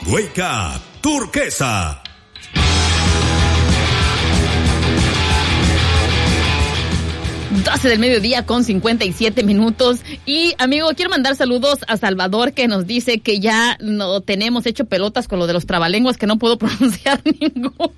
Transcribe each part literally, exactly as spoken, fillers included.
Wake Up Turquesa. doce del mediodía con cincuenta y siete minutos. Y, amigo, quiero mandar saludos a Salvador, que nos dice que ya no tenemos hecho pelotas con lo de los trabalenguas, que no puedo pronunciar ninguno.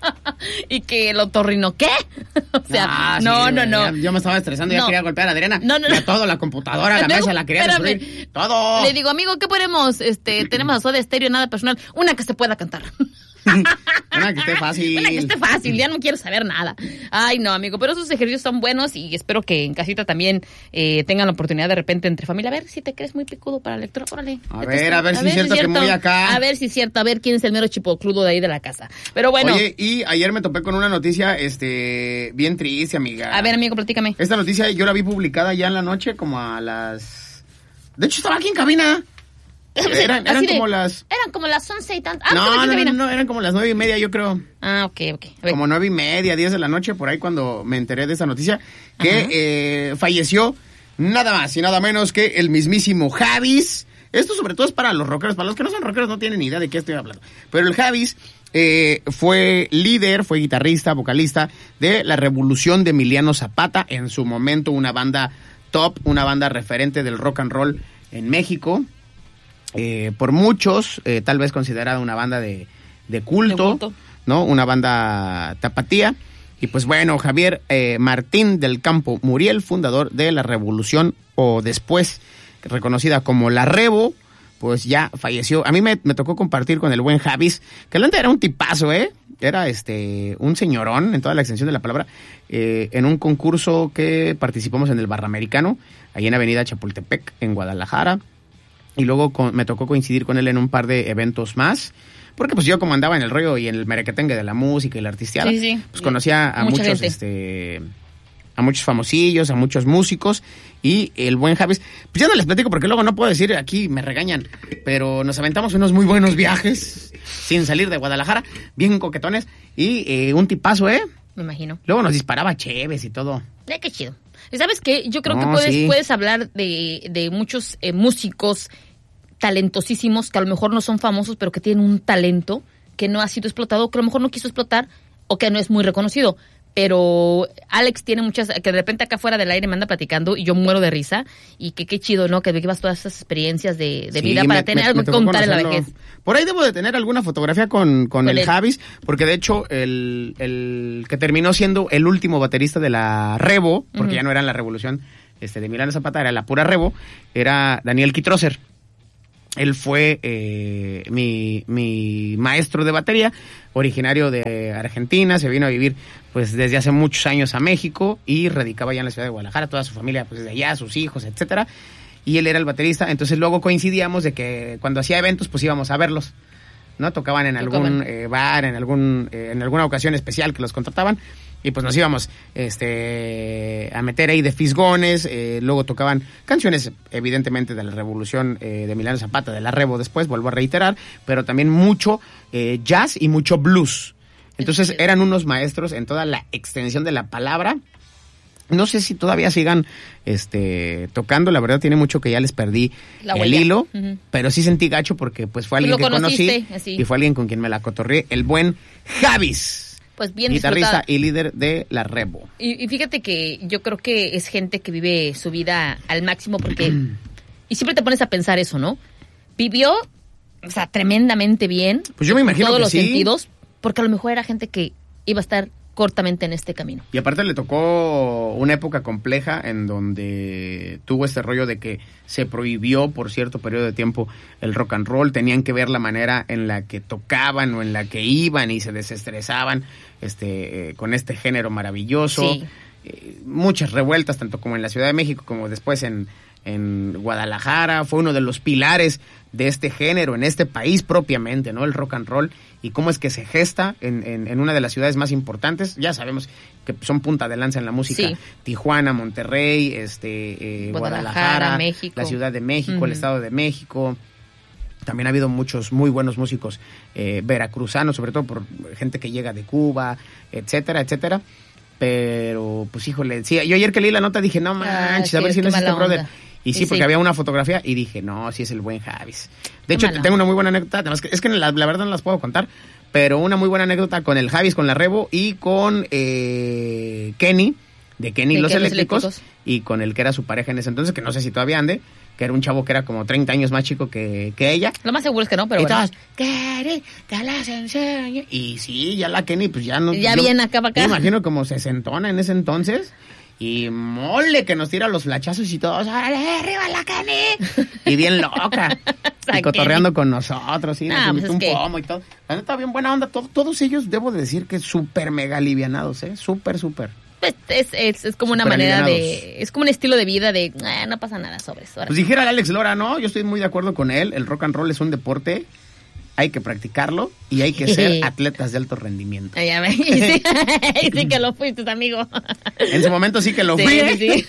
Y que el otorrino, ¿qué? O sea, ah, no, sí, no, no. Yo me estaba estresando, ya no. quería golpear a Adriana. No, no, no. Ya todo, la computadora, la Luego, mesa, la quería espérame. destruir. Todo. Le digo, amigo, ¿qué ponemos? Este, tenemos a Soda Estéreo, nada personal. Una que se pueda cantar. Una que esté fácil. Una que esté fácil, ya no quiero saber nada. Ay, no, amigo, pero esos ejercicios son buenos y espero que en casita también eh, tengan la oportunidad de repente entre familia. A ver si te crees muy picudo para el lector. Órale. A ver, a ver si es cierto que muy acá. A ver si es cierto, a ver quién es el mero chipocludo de ahí de la casa. Pero bueno. Oye, y ayer me topé con una noticia este bien triste, amiga. A ver, amigo, platícame. Esta noticia yo la vi publicada ya en la noche, como a las... De hecho, estaba aquí en cabina. Eran, eran como de, las... Eran como las once y tanto. Ah, no, no, no, no, eran como las nueve y media, yo creo. Ah, ok, ok. Como nueve y media, diez de la noche, por ahí cuando me enteré de esa noticia, que eh, falleció nada más y nada menos que el mismísimo Javis. Esto sobre todo es para los rockeros, para los que no son rockeros no tienen ni idea de qué estoy hablando. Pero el Javis eh, fue líder, fue guitarrista, vocalista de la Revolución de Emiliano Zapata, en su momento una banda top, una banda referente del rock and roll en México. Eh, por muchos, eh, tal vez considerada una banda de, de, culto, de culto, ¿no? Una banda tapatía. Y pues bueno, Javier eh, Martín del Campo Muriel, fundador de la Revolución, o después reconocida como La Revo, pues ya falleció. A mí me, me tocó compartir con el buen Javis, que el era un tipazo, ¿eh? Era este un señorón, en toda la extensión de la palabra, eh, en un concurso que participamos en el Barramericano, ahí en Avenida Chapultepec, en Guadalajara. Y luego con, me tocó coincidir con él en un par de eventos más, porque pues yo como andaba en el rollo y en el merequetengue de la música y la artisteada, sí, sí. pues conocía a Mucha muchos este a muchos famosillos, a muchos músicos, y el buen Javis, pues ya no les platico porque luego no puedo decir, aquí me regañan, pero nos aventamos unos muy buenos viajes sin salir de Guadalajara, bien coquetones, y eh, un tipazo, ¿eh? Me imagino. Luego nos disparaba cheves y todo. Eh, qué chido. ¿Sabes qué? Yo creo no, que puedes, sí. puedes hablar de, de muchos eh, músicos talentosísimos que a lo mejor no son famosos, pero que tienen un talento que no ha sido explotado, que a lo mejor no quiso explotar o que no es muy reconocido. Pero Alex tiene muchas, que de repente acá fuera del aire me anda platicando y yo muero de risa, y que qué chido, ¿no? Que vivas todas esas experiencias de, de sí, vida para me, tener me, algo me que contar conocerlo. En la vejez. Por ahí debo de tener alguna fotografía con, con, con el, el Javis, porque de hecho el, el que terminó siendo el último baterista de la Revo, porque uh-huh. ya no era la Revolución este, de Emiliano Zapata, era la pura Revo, era Daniel Kitroser. Él fue eh, mi, mi maestro de batería, originario de Argentina, se vino a vivir pues desde hace muchos años a México y radicaba ya en la ciudad de Guadalajara, toda su familia pues desde allá, sus hijos, etcétera. Y él era el baterista, entonces luego coincidíamos de que cuando hacía eventos pues íbamos a verlos, ¿no? Tocaban en algún eh, bar, en algún eh, en alguna ocasión especial que los contrataban. Y pues nos íbamos este a meter ahí de fisgones, eh, luego tocaban canciones evidentemente de la Revolución eh, de Emiliano Zapata, de la Revo después, vuelvo a reiterar, pero también mucho eh, jazz y mucho blues. Entonces eran unos maestros en toda la extensión de la palabra. No sé si todavía sigan este tocando, la verdad tiene mucho que ya les perdí la el hilo, uh-huh. pero sí sentí gacho porque pues fue alguien que conocí así. Y fue alguien con quien me la cotorreé, el buen Javis. Pues bien guitarrista disfrutada. Y líder de la Revo. Y, y fíjate que yo creo que es gente que vive su vida al máximo porque... y siempre te pones a pensar eso, ¿no? Vivió, o sea, tremendamente bien. Pues yo me imagino todos que los sí. sentidos, porque a lo mejor era gente que iba a estar cortamente en este camino. Y aparte le tocó una época compleja en donde tuvo este rollo de que se prohibió por cierto periodo de tiempo el rock and roll, tenían que ver la manera en la que tocaban o en la que iban y se desestresaban este eh, con este género maravilloso. Sí. Eh, muchas revueltas, tanto como en la Ciudad de México como después en, en Guadalajara. Fue uno de los pilares de este género en este país propiamente, ¿no? El rock and roll, y cómo es que se gesta en, en, en una de las ciudades más importantes. Ya sabemos que son punta de lanza en la música. Sí. Tijuana, Monterrey, este eh, Guadalajara, Guadalajara, México. La Ciudad de México, uh-huh. el Estado de México. También ha habido muchos muy buenos músicos eh, veracruzanos, sobre todo por gente que llega de Cuba, etcétera, etcétera. Pero, pues, híjole, sí, yo ayer que leí la nota dije, no manches, ah, a ver si no es este brother. Y sí, y porque sí. había una fotografía y dije, no, sí es el buen Javis. De hecho, Tómala. tengo una muy buena anécdota, además que, es que la, la verdad no las puedo contar, pero una muy buena anécdota con el Javis, con la Rebo y con eh, Kenny, de Kenny De los, Kenny Los eléctricos, Eléctricos. y con el que era su pareja en ese entonces, que no sé si todavía ande, que era un chavo que era como treinta años más chico que, que ella. Lo más seguro es que no, pero y bueno. todos, Kenny, te las enseño. Y sí, ya la Kenny, pues ya no... Ya yo- viene acá para acá. Me imagino como sesentona en ese entonces. Y mole que nos tira los flachazos y todos, ¡órale, arriba la Kenny! Y bien loca. Esa Y cotorreando Kenny. con nosotros, sí, nos Ah, pues invitó es un que- pomo y todo. La neta, bien buena onda. Todo- todos ellos, debo de decir que súper mega alivianados, ¿eh? Súper, súper. Pues es, es, es como una Súper manera alivianados. de... Es como un estilo de vida de... "Ah, no pasa nada sobre eso. Pues dijera el Alex Lora, no, yo estoy muy de acuerdo con él. El rock and roll es un deporte, hay que practicarlo y hay que ser atletas de alto rendimiento. Ay, ya ve. Y sí, y sí que lo fuiste, amigo. En su momento sí que lo Sí, fui. ¿eh? sí, sí.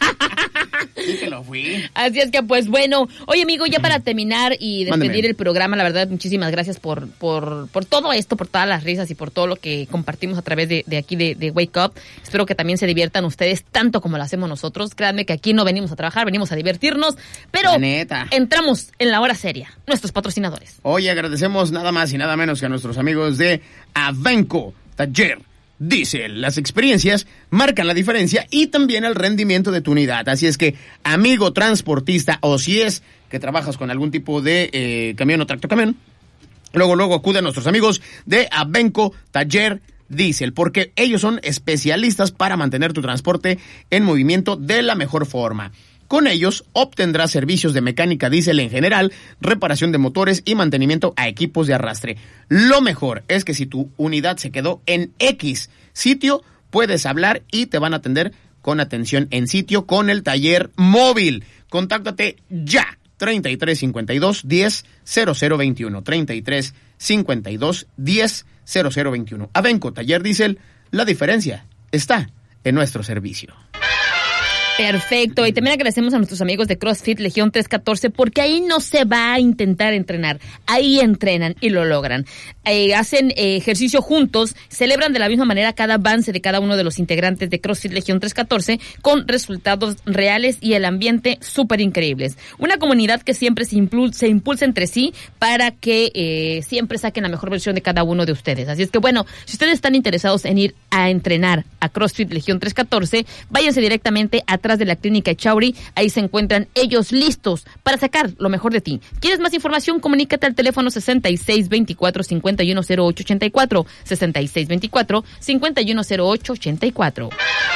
Sí que lo fui. Así es que, pues bueno, oye amigo, ya para terminar y despedir Mándeme. el programa, la verdad, muchísimas gracias por, por, por todo esto, por todas las risas y por todo lo que compartimos a través de, de aquí de, de Wake Up. Espero que también se diviertan ustedes tanto como lo hacemos nosotros. Créanme que aquí no venimos a trabajar, venimos a divertirnos, pero La neta. entramos en la hora seria. Nuestros patrocinadores. Hoy agradecemos nada más y nada menos que a nuestros amigos de Avenco Taller Diesel. Las experiencias marcan la diferencia y también el rendimiento de tu unidad. Así es que, amigo transportista, o si es que trabajas con algún tipo de eh, camión o tractocamión, luego, luego acude a nuestros amigos de Avenco Taller Diesel, porque ellos son especialistas para mantener tu transporte en movimiento de la mejor forma. Con ellos obtendrás servicios de mecánica diésel en general, reparación de motores y mantenimiento a equipos de arrastre. Lo mejor es que si tu unidad se quedó en X sitio, puedes hablar y te van a atender con atención en sitio con el taller móvil. Contáctate ya. treinta y tres cincuenta y dos diez cero cero veintiuno. treinta y tres cincuenta y dos diez cero cero veintiuno. Avenco Taller Diesel, la diferencia está en nuestro servicio. Perfecto, y también agradecemos a nuestros amigos de CrossFit Legión trescientos catorce porque ahí no se va a intentar entrenar, ahí entrenan y lo logran. Eh, hacen eh, ejercicio juntos, celebran de la misma manera cada avance de cada uno de los integrantes de CrossFit Legión trescientos catorce con resultados reales y el ambiente súper increíbles. Una comunidad que siempre se impulsa, se impulsa entre sí para que eh, siempre saquen la mejor versión de cada uno de ustedes. Así es que bueno, si ustedes están interesados en ir a entrenar a CrossFit Legión trescientos catorce, váyanse directamente a de la clínica Echauri, ahí se encuentran ellos listos para sacar lo mejor de ti. ¿Quieres más información? Comunícate al teléfono sesenta y seis veinticuatro cincuenta y uno cero ocho ochenta y cuatro, sesenta y seis veinticuatro cincuenta y uno cero ocho ochenta y cuatro.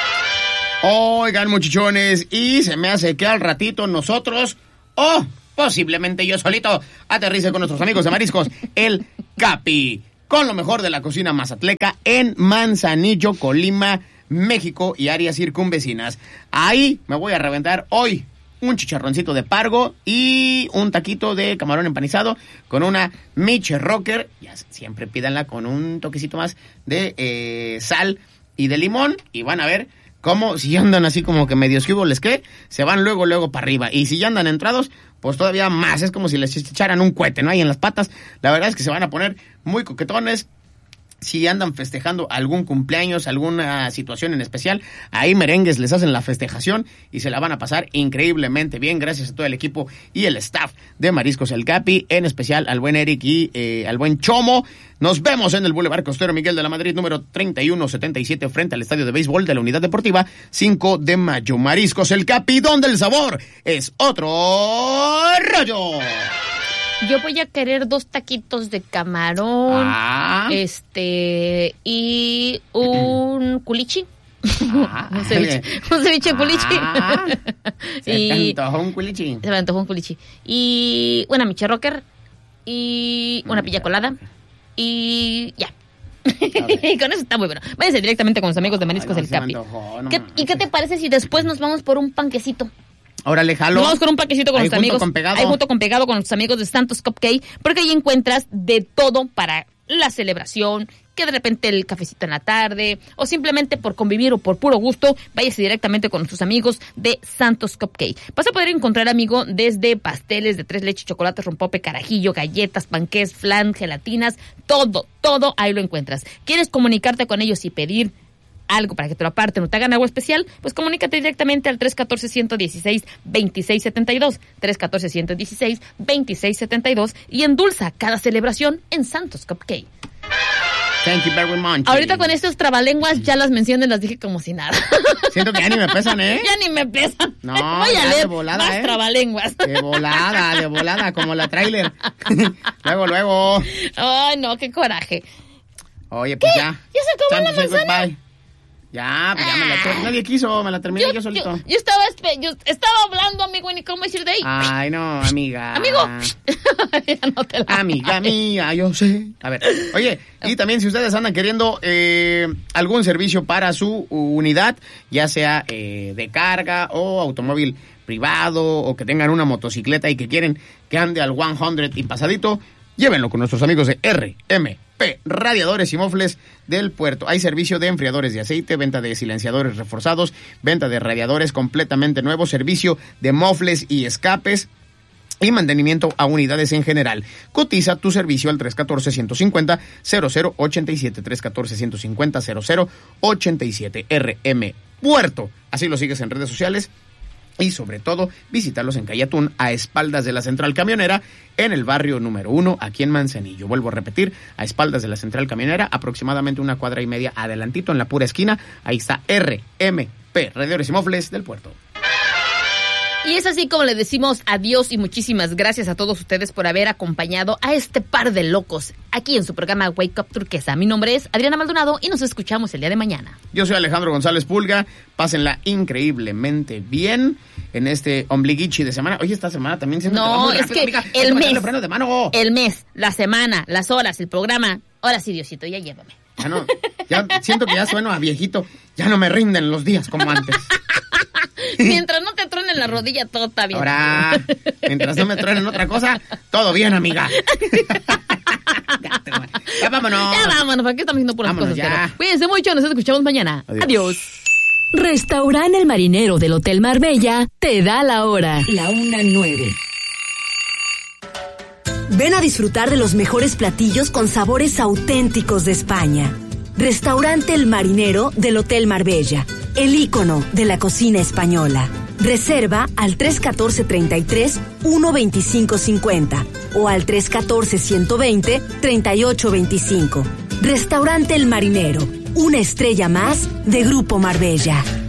Oigan, muchachones, y se me hace que al ratito nosotros, o posiblemente yo solito, aterrice con nuestros amigos de mariscos, el Capi, con lo mejor de la cocina mazatleca en Manzanillo, Colima, México y áreas circunvecinas. Ahí me voy a reventar hoy un chicharroncito de pargo y un taquito de camarón empanizado con una Miche Rocker. Ya siempre pídanla con un toquecito más de eh, sal y de limón y van a ver cómo si andan así como que medios que les que se van luego luego para arriba, y si ya andan entrados pues todavía más, es como si les echaran un cohete, ¿no? Ahí en las patas. La verdad es que se van a poner muy coquetones. Si andan festejando algún cumpleaños, alguna situación en especial, ahí merengues les hacen la festejación y se la van a pasar increíblemente bien, gracias a todo el equipo y el staff de Mariscos El Capi, en especial al buen Eric y eh, al buen Chomo. Nos vemos en el Boulevard Costero Miguel de la Madrid, número treinta y uno setenta y siete, frente al Estadio de Béisbol de la Unidad Deportiva cinco de mayo. Mariscos El Capi, donde el sabor es otro rollo. Yo voy a querer dos taquitos de camarón, Ah. este, y un culichi. Ah. un ceviche, un ceviche de culichi. Ah. Se y te antojó un culichi. se me antojó un culichi. Y una Miche Rocker, y una pilla colada, y ya. Y con eso está muy bueno. Váyanse directamente con los amigos de Mariscos Ay, no, El se me Capi. antojó, no ¿Qué- ¿Y qué te parece si después nos vamos por un panquecito? Órale, jalo. Nos vamos con un paquecito con Ahí nuestros junto amigos. con pegado. Ahí junto con pegado con nuestros amigos de Santos Cupcake, porque ahí encuentras de todo para la celebración, que de repente el cafecito en la tarde, o simplemente por convivir o por puro gusto, váyase directamente con nuestros amigos de Santos Cupcake. Vas a poder encontrar, amigo, desde pasteles de tres leches, chocolates, rompope, carajillo, galletas, panqués, flan, gelatinas, todo, todo ahí lo encuentras. ¿Quieres comunicarte con ellos y pedir algo para que te lo aparten o te hagan algo especial, pues comunícate directamente al tres uno cuatro, uno uno seis, dos seis siete dos, tres uno cuatro, uno uno seis, dos seis siete dos y endulza cada celebración en Santos Cupcake. Thank you very much. Ahorita con estos trabalenguas ya las mencioné, las dije como si nada. Siento que ya ni me pesan, ¿eh? Ya ni me pesan. No, voy a ya leer de volada, más ¿eh? trabalenguas. De volada, de volada, como la tráiler. Luego, luego. Ay, no, qué coraje. Oye, pues ¿Qué? ya. ¿Ya se acabó Time la to say manzana? goodbye. Ya, pues ya me la terminé. Nadie quiso, me la terminé yo, yo solito. Yo, yo estaba espe- yo estaba hablando, amigo, y ni cómo decir de ahí. Ay, no, amiga. Amigo. Ya no te la Amiga mía, yo sé. A ver, oye, y también si ustedes andan queriendo eh, algún servicio para su unidad, ya sea eh, de carga o automóvil privado, o que tengan una motocicleta y que quieren que ande al cien y pasadito, llévenlo con nuestros amigos de R M P Radiadores y Mofles del Puerto. Hay servicio de enfriadores de aceite, venta de silenciadores reforzados, venta de radiadores completamente nuevos, servicio de mofles y escapes y mantenimiento a unidades en general. Cotiza tu servicio al tres uno cuatro, uno cinco cero, cero cero ocho siete, tres uno cuatro, uno cinco cero, cero cero ocho siete. R M Puerto. Así lo sigues en redes sociales. Y sobre todo, visitarlos en Calle Atún, a espaldas de la Central Camionera, en el barrio número uno, aquí en Manzanillo. Vuelvo a repetir, a espaldas de la Central Camionera, aproximadamente una cuadra y media adelantito, en la pura esquina. Ahí está R M P, Radiadores y Mofles del Puerto. Y es así como le decimos adiós y muchísimas gracias a todos ustedes por haber acompañado a este par de locos aquí en su programa Wake Up Turquesa. Mi nombre es Adriana Maldonado y nos escuchamos el día de mañana. Yo soy Alejandro González Pulga. Pásenla increíblemente bien en este ombliguichi de semana. Oye, esta semana también se No, es rápido, que amiga. el mes, freno de mano. el mes, la semana, las horas, el programa. Ahora sí, Diosito, ya llévame. Ya no, ya siento que ya sueno a viejito. Ya no me rinden los días como antes. Mientras no te truenen la rodilla, todo está bien. Ahora, mientras no me truenen otra cosa, todo bien, amiga. Ya vámonos. Ya vámonos, ¿para qué estamos haciendo puras Vámonos cosas? ya. Pero cuídense mucho, nos escuchamos mañana. Adiós. Adiós. Restaurante El Marinero del Hotel Marbella te da la hora. La una nueve. Ven a disfrutar de los mejores platillos con sabores auténticos de España. Restaurante El Marinero del Hotel Marbella, el ícono de la cocina española. Reserva al tres uno cuatro, tres tres, uno dos cinco cinco cero o al tres uno cuatro, uno dos cero, tres ocho dos cinco. Restaurante El Marinero, una estrella más de Grupo Marbella.